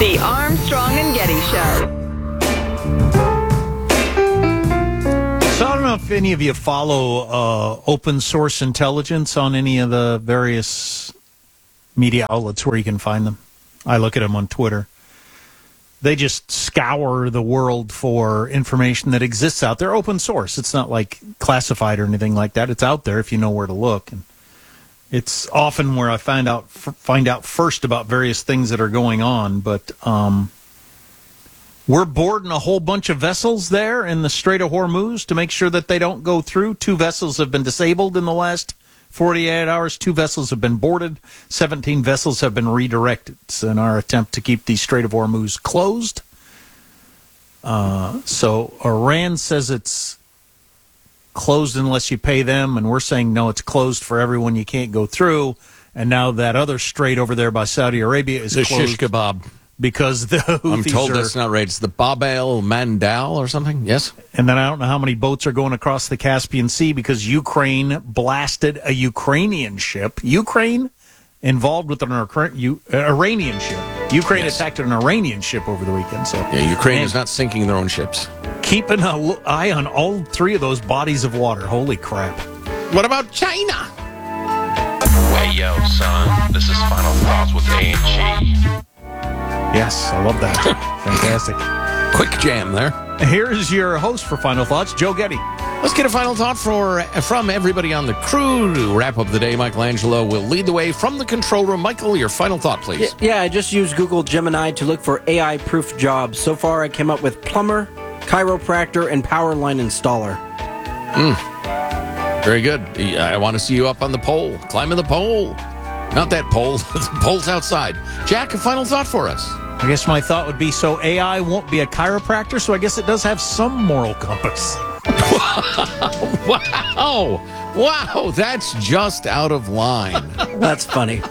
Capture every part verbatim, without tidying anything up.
The Armstrong and Getty Show. So I don't know if any of you follow uh, open source intelligence on any of the various media outlets where you can find them. I look at them on Twitter. They just scour the world for information that exists out there. Open source. It's not like classified or anything like that. It's out there if you know where to look. And it's often where I find out f- find out first about various things that are going on. But um, we're boarding a whole bunch of vessels there in the Strait of Hormuz to make sure that they don't go through. Two vessels have been disabled in the last forty-eight hours. Two vessels have been boarded. seventeen vessels have been redirected in our attempt to keep the Strait of Hormuz closed. Uh, so Iran says it's closed unless you pay them, and we're saying, no, it's closed for everyone. You can't go through. And now that other strait over there by Saudi Arabia is the closed. shish kebab. Because the Houthis I'm told are, that's not right. It's the Bab el Mandal or something. Yes. And then I don't know how many boats are going across the Caspian Sea because Ukraine blasted a Ukrainian ship. Ukraine involved with an uh, Iranian ship. Ukraine yes. attacked an Iranian ship over the weekend. So yeah, Ukraine is not sinking their own ships. Keep an eye on all three of those bodies of water. Holy crap. What about China? Hey, yo, son. This is Final Thoughts with A and G. Yes, I love that. Fantastic. Quick jam there. Here's your host for Final Thoughts, Joe Getty. Let's get a final thought for from everybody on the crew to wrap up the day. Michelangelo will lead the way from the control room. Michael, your final thought, please. Yeah, I just used Google Gemini to look for A I-proof jobs. So far, I came up with plumber, chiropractor, and power line installer. Mm. Very good. I want to see you up on the pole, climbing the pole. Not that pole. The pole's outside. Jack, a final thought for us. I guess my thought would be, so A I won't be a chiropractor, so I guess it does have some moral compass. Wow. Wow, that's just out of line. That's funny.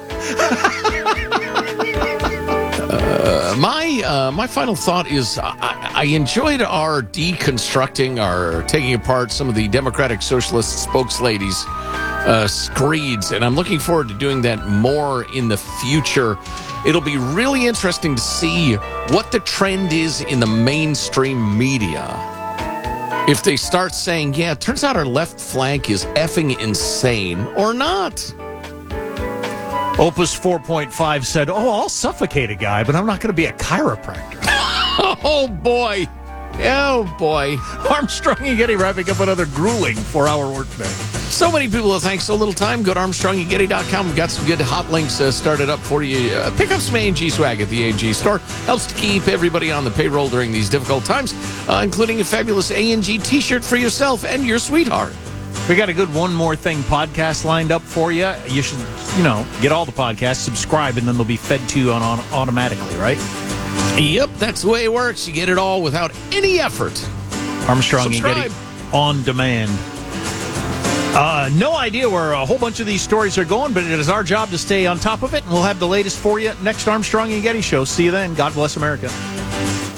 uh, my uh, my final thought is I, I enjoyed our deconstructing, our taking apart some of the Democratic Socialist spokesladies' uh, screeds, and I'm looking forward to doing that more in the future. It'll be really interesting to see what the trend is in the mainstream media. If they start saying, yeah, it turns out our left flank is effing insane, or not. Opus four point five said, oh, I'll suffocate a guy, but I'm not going to be a chiropractor. Oh, boy. Oh, boy. Armstrong and Getty wrapping up another grueling four-hour workday. So many people will thank so little time. Go to Armstrong and Getty dot com. We've got some good hot links uh, started up for you. Uh, pick up some A and G swag at the A and G store. Helps to keep everybody on the payroll during these difficult times, uh, including a fabulous A and G t-shirt for yourself and your sweetheart. We got a good One More Thing podcast lined up for you. You should, you know, get all the podcasts, subscribe, and then they'll be fed to you on, on automatically, right? Yep, that's the way it works. You get it all without any effort. Armstrong Subscribe. and Getty on demand. Uh, no idea where a whole bunch of these stories are going, but it is our job to stay on top of it, and we'll have the latest for you next Armstrong and Getty show. See you then. God bless America.